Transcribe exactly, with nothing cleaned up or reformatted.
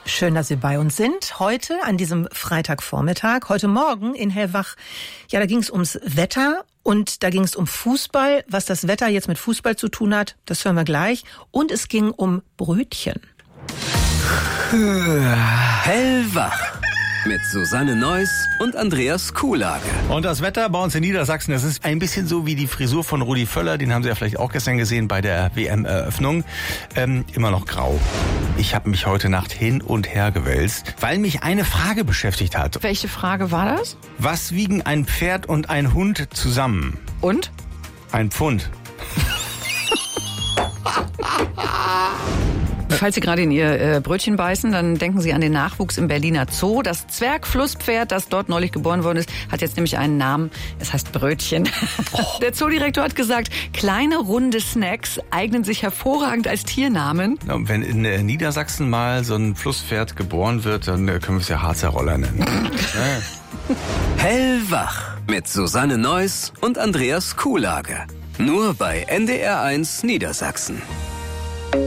Schön, dass Sie bei uns sind. Heute an diesem Freitagvormittag, heute Morgen in Hellwach, ja, da ging es ums Wetter und da ging es um Fußball. Was das Wetter jetzt mit Fußball zu tun hat, das hören wir gleich. Und es ging um Brötchen. Hellwach mit Susanne Neuss und Andreas Kuhlage. Und das Wetter bei uns in Niedersachsen, das ist ein bisschen so wie die Frisur von Rudi Völler. Den haben Sie ja vielleicht auch gestern gesehen bei der W M-Eröffnung. Ähm, immer noch grau. Ich habe mich heute Nacht hin und her gewälzt, weil mich eine Frage beschäftigt hat. Welche Frage war das? Was wiegen ein Pferd und ein Hund zusammen? Und? Ein Pfund. Falls Sie gerade in Ihr äh, Brötchen beißen, dann denken Sie an den Nachwuchs im Berliner Zoo. Das Zwergflusspferd, das dort neulich geboren worden ist, hat jetzt nämlich einen Namen. Es heißt Brötchen. Oh. Der Zoodirektor hat gesagt, kleine runde Snacks eignen sich hervorragend als Tiernamen. Ja, wenn in äh, Niedersachsen mal so ein Flusspferd geboren wird, dann äh, können wir es ja Harzer Roller nennen. Ja. Hellwach mit Susanne Neuss und Andreas Kuhlage. Nur bei N D R eins Niedersachsen.